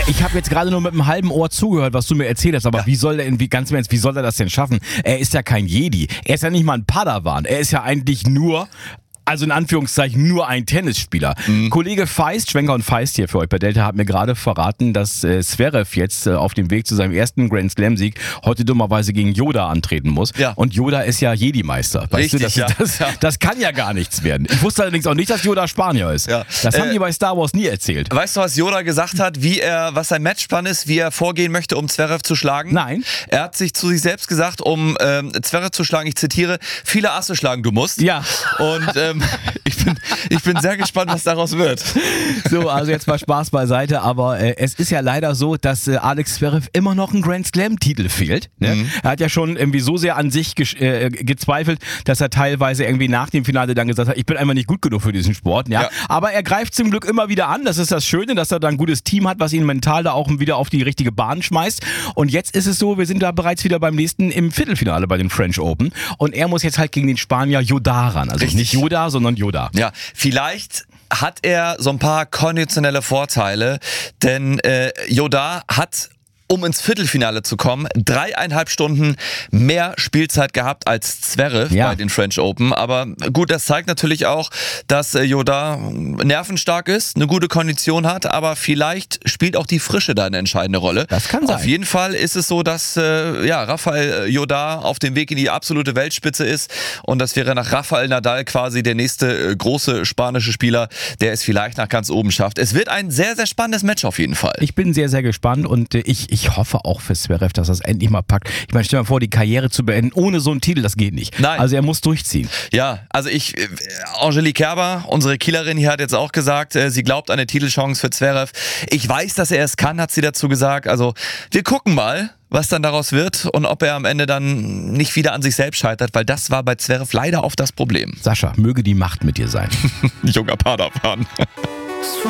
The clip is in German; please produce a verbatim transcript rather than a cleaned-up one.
Ich habe jetzt gerade nur mit einem halben Ohr zugehört, was du mir erzählt hast, aber Ja. wie soll er, wie, ganz im Ernst, wie soll er das denn schaffen? Er ist ja kein Jedi. Er ist ja nicht mal ein Padawan. Er ist ja eigentlich nur... Also in Anführungszeichen nur ein Tennisspieler. Mhm. Kollege Feist, Schwenker und Feist hier für euch bei Delta, hat mir gerade verraten, dass äh, Zverev jetzt äh, auf dem Weg zu seinem ersten Grand Slam Sieg heute dummerweise gegen Yoda antreten muss. Ja. Und Yoda ist ja Jedi-Meister. Weißt Richtig, du, das, ja. das, Ja. das kann ja gar nichts werden. Ich wusste allerdings auch nicht, dass Yoda Spanier ist. Ja. Das haben Äh, die bei Star Wars nie erzählt. Weißt du, was Yoda gesagt hat, wie er, was sein Matchplan ist, wie er vorgehen möchte, um Zverev zu schlagen? Nein. Er hat sich zu sich selbst gesagt, um ähm, Zverev zu schlagen, ich zitiere, viele Asse schlagen du musst. Ja. Und ähm, ich bin Ich bin sehr gespannt, was daraus wird. So, also jetzt mal Spaß beiseite, aber äh, es ist ja leider so, dass äh, Alex Zverev immer noch ein Grand Slam-Titel fehlt. Ne? Mhm. Er hat ja schon irgendwie so sehr an sich ge äh, gezweifelt, dass er teilweise irgendwie nach dem Finale dann gesagt hat, ich bin einfach nicht gut genug für diesen Sport. Ja? Ja. Aber er greift zum Glück immer wieder an. Das ist das Schöne, dass er da ein gutes Team hat, was ihn mental da auch wieder auf die richtige Bahn schmeißt. Und jetzt ist es so, wir sind da bereits wieder beim nächsten im Viertelfinale bei den French Open. Und er muss jetzt halt gegen den Spanier Yoda ran. Also Richtig. nicht Yoda, sondern Yoda. Ja, vielleicht hat er so ein paar konditionelle Vorteile, denn äh, Yoda hat, um ins Viertelfinale zu kommen, dreieinhalb Stunden mehr Spielzeit gehabt als Zverev ja. bei den French Open. Aber gut, das zeigt natürlich auch, dass äh, Yoda nervenstark ist, eine gute Kondition hat, aber vielleicht spielt auch die Frische da eine entscheidende Rolle. Das kann sein. Auf jeden Fall ist es so, dass äh, ja, Rafael Yoda auf dem Weg in die absolute Weltspitze ist und das wäre nach Rafael Nadal quasi der nächste äh, große spanische Spieler, der es vielleicht nach ganz oben schafft. Es wird ein sehr, sehr spannendes Match auf jeden Fall. Ich bin sehr, sehr gespannt und äh, ich Ich hoffe auch für Zverev, dass er es endlich mal packt. Ich meine, stell dir mal vor, die Karriere zu beenden ohne so einen Titel, das geht nicht. Nein. Also er muss durchziehen. Ja, also ich, äh, Angelique Kerber, unsere Kielerin hier, hat jetzt auch gesagt, äh, sie glaubt an eine Titelchance für Zverev. Ich weiß, dass er es kann, hat sie dazu gesagt. Also wir gucken mal, was dann daraus wird und ob er am Ende dann nicht wieder an sich selbst scheitert, weil das war bei Zverev leider oft das Problem. Sascha, möge die Macht mit dir sein. Junger Padawan.